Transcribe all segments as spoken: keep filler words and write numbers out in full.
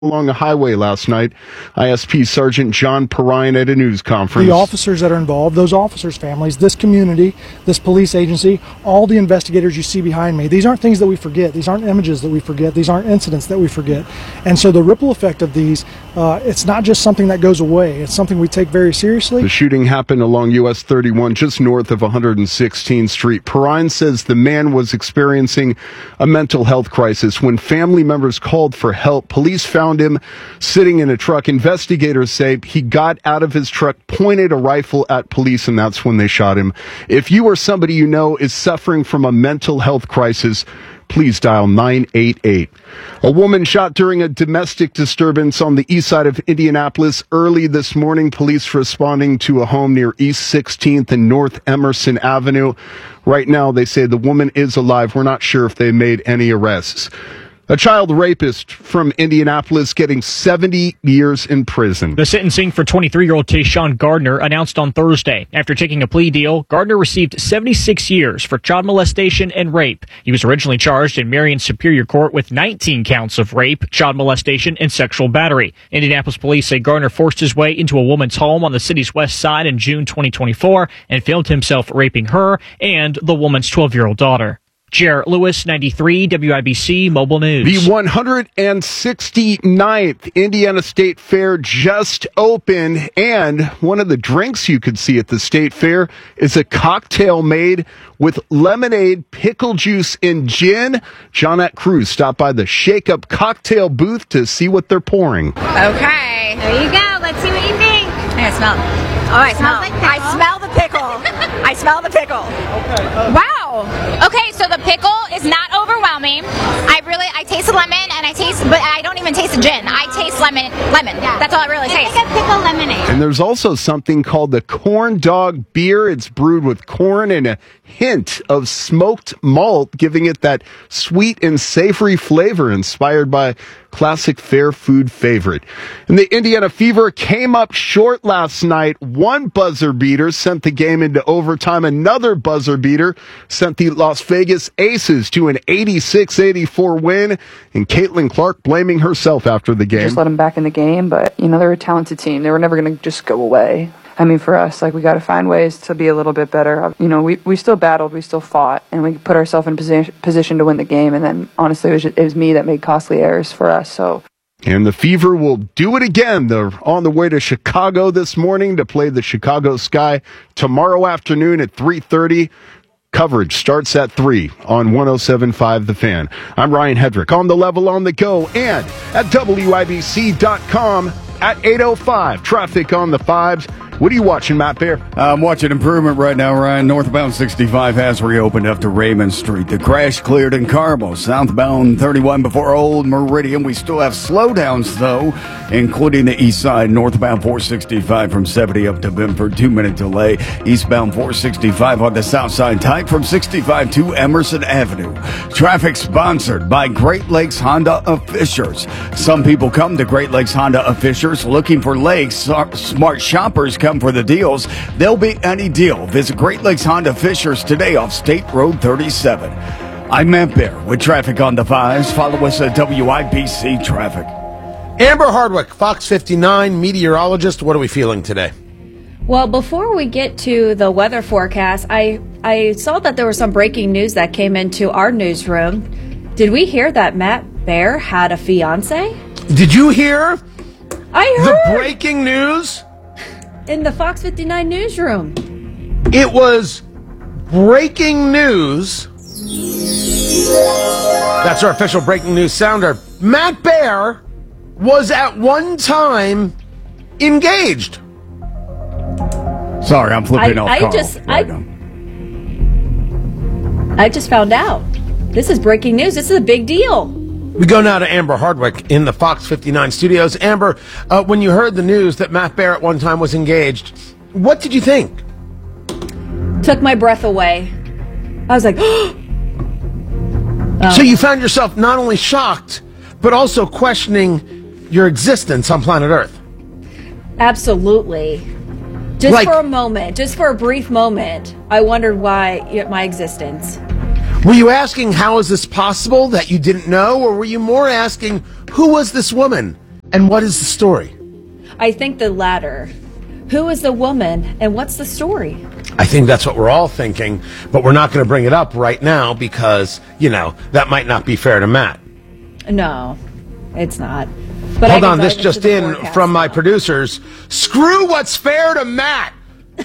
along a highway last night. I S P Sergeant John Perrine at a news conference. The officers that are involved, those officers' families, this community, this police agency, all the investigators you see behind me, these aren't things that we forget. These aren't images that we forget. These aren't incidents that we forget. And so the ripple effect of these, uh, it's not just something that goes away. It's something we take very seriously. The shooting happened along U S thirty-one, just north of one hundred sixteenth Street. Perrine says the man was experiencing a mental health crisis. When family members called for help, police found him sitting in a truck. Investigators say he got out of his truck, pointed a rifle at police, and that's when they shot him. If you or somebody you know is suffering from a mental health crisis, please dial nine eight eight. A woman shot during a domestic disturbance on the east side of Indianapolis early this morning. Police responding to a home near East sixteenth and North Emerson Avenue. Right now, they say the woman is alive. We're not sure if they made any arrests. A child rapist from Indianapolis getting seventy years in prison. The sentencing for twenty-three-year-old Tayshawn Gardner announced on Thursday. After taking a plea deal, Gardner received seventy-six years for child molestation and rape. He was originally charged in Marion Superior Court with nineteen counts of rape, child molestation, and sexual battery. Indianapolis police say Gardner forced his way into a woman's home on the city's west side in June twenty twenty-four and filmed himself raping her and the woman's twelve-year-old daughter. Jarrett Lewis, ninety-three W I B C Mobile News. The one hundred sixty-ninth Indiana State Fair just opened, and one of the drinks you could see at the State Fair is a cocktail made with lemonade, pickle juice, and gin. Johnette Cruz stopped by the Shake Up cocktail booth to see what they're pouring. Okay, there you go. Let's see what you think. I smell. Oh, I smell. Like I smell the pickle. I smell the pickle. Okay. Uh, wow. Okay, so the pickle is not overwhelming. I really, I taste the lemon, and I taste, but I don't even taste the gin. I taste lemon, lemon. Yeah. That's all it really tastes. It's like a pickle lemonade. And there's also something called the Corn Dog Beer. It's brewed with corn and a hint of smoked malt, giving it that sweet and savory flavor inspired by classic fair food favorite. And the Indiana Fever came up short last night. One buzzer beater sent the game into overtime. Another buzzer beater sent the Las Vegas Aces to an eighty-six eighty-four win. And Caitlin Clark blaming herself after the game. Just let them back in the game, but, you know, they're a talented team. They were never going to just go away. I mean, for us, like, we got to find ways to be a little bit better. You know, we, we still battled, we still fought, and we put ourselves in position position to win the game. And then, honestly, it was, just, it was me that made costly errors for us. So, and the Fever will do it again. They're on the way to Chicago this morning to play the Chicago Sky tomorrow afternoon at three thirty. Coverage starts at three on one oh seven point five The Fan. I'm Ryan Hedrick on the level on the go and at W I B C dot com at eight oh five. Traffic on the fives. What are you watching, Matt Bear? I'm watching improvement right now, Ryan. Northbound sixty-five has reopened up to Raymond Street. The crash cleared in Carmel. Southbound thirty-one before Old Meridian. We still have slowdowns, though, including the east side. Northbound four sixty-five from seventy up to Benford. Two-minute delay. Eastbound four sixty-five on the south side. Tight from sixty-five to Emerson Avenue. Traffic sponsored by Great Lakes Honda of Fishers. Some people come to Great Lakes Honda of Fishers looking for lakes. Smart shoppers come for the deals. There'll be any deal. Visit Great Lakes Honda Fishers today off State Road thirty-seven. I'm Matt Bear with traffic on the fives. Follow us at W I B C Traffic. Amber Hardwick, Fox fifty-nine meteorologist. What are we feeling today? Well, before we get to the weather forecast, I, I saw that there was some breaking news that came into our newsroom. Did we hear that Matt Bear had a fiance? Did you hear? I heard. The breaking news? In the Fox fifty-nine newsroom. It was breaking news. That's our official breaking news sounder. Matt Bear was at one time engaged. Sorry, I'm flipping I, off I Carl just, right I, now. I just found out. This is breaking news. This is a big deal. We go now to Amber Hardwick in the Fox fifty-nine studios. Amber, uh, when you heard the news that Matt Bear at one time was engaged, what did you think? Took my breath away. I was like, oh. So you found yourself not only shocked, but also questioning your existence on planet Earth. Absolutely. Just like, for a moment, just for a brief moment, I wondered why my existence. Were you asking how is this possible that you didn't know, or were you more asking who was this woman And what is the story? I think the latter. Who is the woman and what's the story? I think that's what we're all thinking, but we're not going to bring it up right now because, you know, that might not be fair to Matt. No, it's not. But Hold on, this just in from my producers. Screw what's fair to Matt.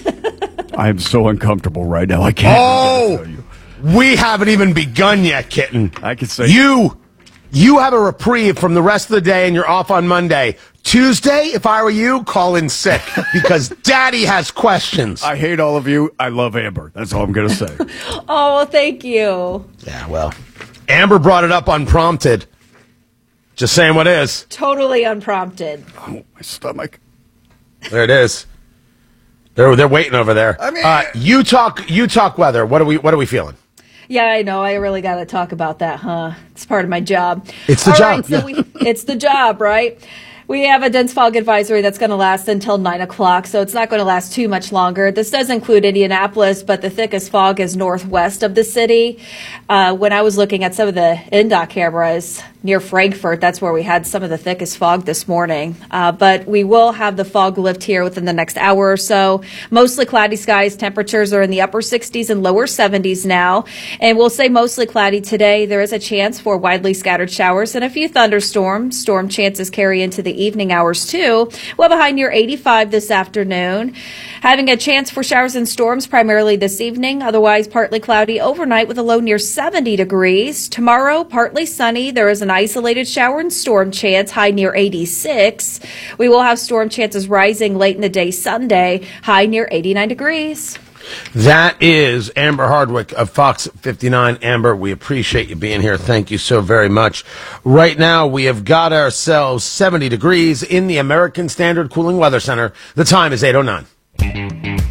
I am so uncomfortable right now. I can't. Oh, tell you. We haven't even begun yet, kitten. I can say you. You have a reprieve from the rest of the day, and you're off on Monday. Tuesday, if I were you, call in sick because Daddy has questions. I hate all of you. I love Amber. That's all I'm going to say. Oh, well, thank you. Yeah, well, Amber brought it up unprompted. Just saying what is. Totally unprompted. Oh, my stomach. There it is. They're they're waiting over there. I mean, uh, you talk you talk weather. What are we what are we feeling? Yeah, I know. I really got to talk about that, huh? It's part of my job. It's the All job. Right, so yeah. we, it's the job, right? We have a dense fog advisory that's going to last until nine o'clock, so it's not going to last too much longer. This does include Indianapolis, but the thickest fog is northwest of the city. Uh, when I was looking at some of the N D O T cameras near Frankfurt, that's where we had some of the thickest fog this morning. Uh, but we will have the fog lift here within the next hour or so. Mostly cloudy skies. Temperatures are in the upper sixties and lower seventies now. And we'll say mostly cloudy today. There is a chance for widely scattered showers and a few thunderstorms. Storm chances carry into the evening hours too. We'll have a high near eighty-five this afternoon. Having a chance for showers and storms primarily this evening. Otherwise partly cloudy overnight with a low near seventy degrees. Tomorrow partly sunny. There is an isolated shower and storm chance, high near eighty-six. We will have storm chances rising late in the day Sunday, high near eighty-nine degrees. That is Amber Hardwick of Fox fifty-nine. Amber, we appreciate you being here. Thank you so very much. Right now, we have got ourselves seventy degrees in the American Standard Cooling Weather Center. The time is eight oh nine.